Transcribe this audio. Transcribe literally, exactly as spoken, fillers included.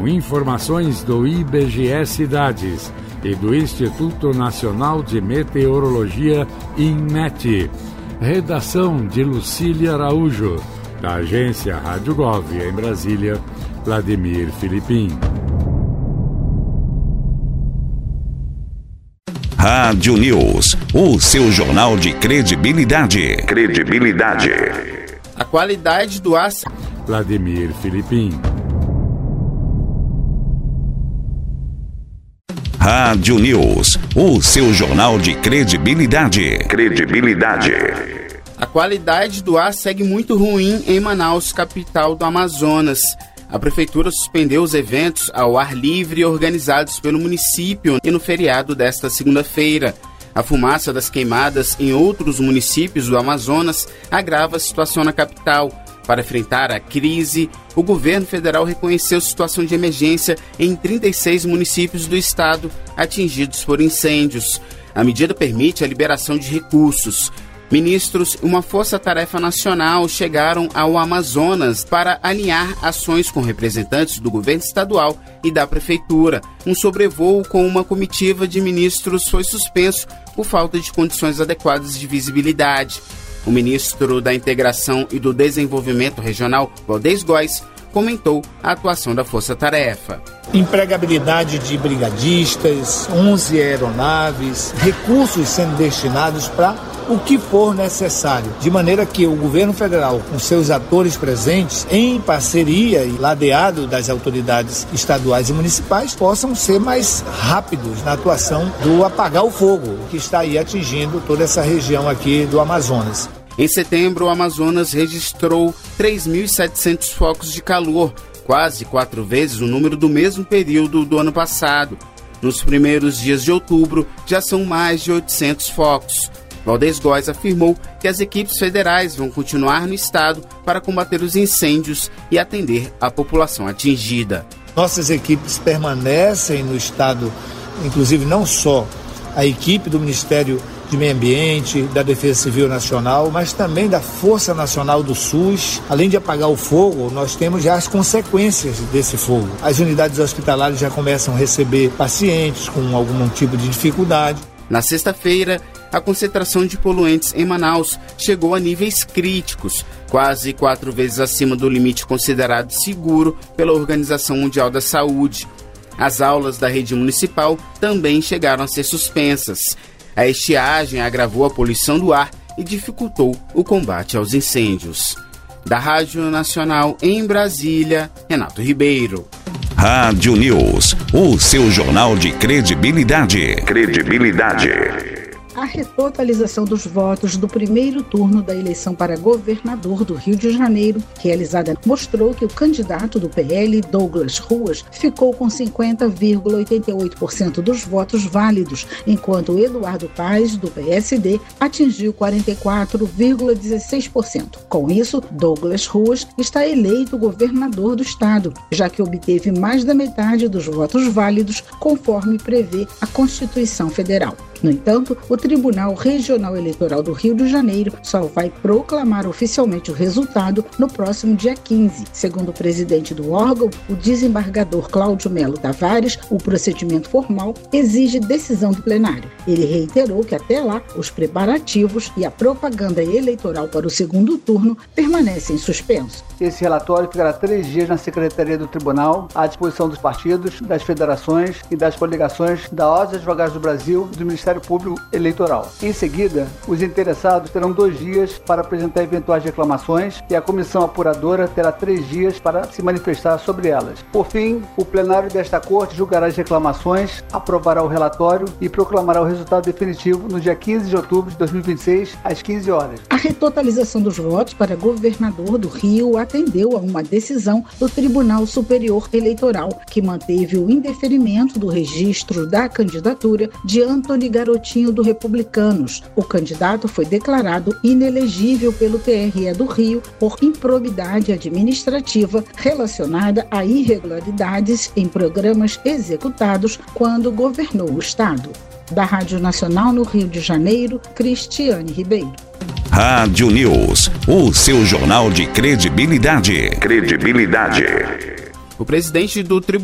com informações do I B G E Cidades e do Instituto Nacional de Meteorologia, INMET. Redação de Lucília Araújo. Da agência Rádio Gov, em Brasília, Vladimir Filipim. Rádio News, o seu jornal de credibilidade. Credibilidade. A qualidade do ar. Vladimir Filipim. Rádio News, o seu jornal de credibilidade. Credibilidade. A qualidade do ar segue muito ruim em Manaus, capital do Amazonas. A prefeitura suspendeu os eventos ao ar livre organizados pelo município e no feriado desta segunda-feira. A fumaça das queimadas em outros municípios do Amazonas agrava a situação na capital. Para enfrentar a crise, o governo federal reconheceu situação de emergência em trinta e seis municípios do estado atingidos por incêndios. A medida permite a liberação de recursos. Ministros e uma força-tarefa nacional chegaram ao Amazonas para alinhar ações com representantes do governo estadual e da prefeitura. Um sobrevoo com uma comitiva de ministros foi suspenso por falta de condições adequadas de visibilidade. O ministro da Integração e do Desenvolvimento Regional, Valdez Góes, comentou a atuação da força-tarefa. Empregabilidade de brigadistas, onze aeronaves, recursos sendo destinados para o que for necessário, de maneira que o governo federal, com seus atores presentes, em parceria e ladeado das autoridades estaduais e municipais, possam ser mais rápidos na atuação do apagar o fogo, que está aí atingindo toda essa região aqui do Amazonas. Em setembro, o Amazonas registrou três mil e setecentos focos de calor, quase quatro vezes o número do mesmo período do ano passado. Nos primeiros dias de outubro, já são mais de oitocentos focos. Valdez Góes afirmou que as equipes federais vão continuar no estado para combater os incêndios e atender a população atingida. Nossas equipes permanecem no estado, inclusive não só a equipe do Ministério de Meio Ambiente, da Defesa Civil Nacional, mas também da Força Nacional do SUS. Além de apagar o fogo, nós temos já as consequências desse fogo. As unidades hospitalares já começam a receber pacientes com algum tipo de dificuldade. Na sexta-feira, a concentração de poluentes em Manaus chegou a níveis críticos, quase quatro vezes acima do limite considerado seguro pela Organização Mundial da Saúde. As aulas da rede municipal também chegaram a ser suspensas. A estiagem agravou a poluição do ar e dificultou o combate aos incêndios. Da Rádio Nacional em Brasília, Renato Ribeiro. Rádio News, o seu jornal de credibilidade. Credibilidade. A retotalização dos votos do primeiro turno da eleição para governador do Rio de Janeiro, realizada, mostrou que o candidato do P L, Douglas Ruas, ficou com cinquenta vírgula oitenta e oito por cento dos votos válidos, enquanto Eduardo Paes, do P S D, atingiu quarenta e quatro vírgula dezesseis por cento. Com isso, Douglas Ruas está eleito governador do estado, já que obteve mais da metade dos votos válidos, conforme prevê a Constituição Federal. No entanto, o Tribunal Regional Eleitoral do Rio de Janeiro só vai proclamar oficialmente o resultado no próximo dia quinze. Segundo o presidente do órgão, o desembargador Cláudio Melo Tavares, o procedimento formal exige decisão do plenário. Ele reiterou que até lá, os preparativos e a propaganda eleitoral para o segundo turno permanecem suspensos. Esse relatório ficará três dias na Secretaria do Tribunal, à disposição dos partidos, das federações e das coligações da Ordem dos Advogados do Brasil e do Ministério Público Eleitoral. Em seguida, os interessados terão dois dias para apresentar eventuais reclamações e a comissão apuradora terá três dias para se manifestar sobre elas. Por fim, o plenário desta Corte julgará as reclamações, aprovará o relatório e proclamará o resultado definitivo no dia quinze de outubro de dois mil e vinte e seis, às quinze horas. A retotalização dos votos para governador do Rio atendeu a uma decisão do Tribunal Superior Eleitoral, que manteve o indeferimento do registro da candidatura de Antony Garotinho do Republicanos. O candidato foi declarado inelegível pelo T R E do Rio por improbidade administrativa relacionada a irregularidades em programas executados quando governou o estado. Da Rádio Nacional no Rio de Janeiro, Cristiane Ribeiro. Rádio News, o seu jornal de credibilidade. Credibilidade. O presidente do Tribunal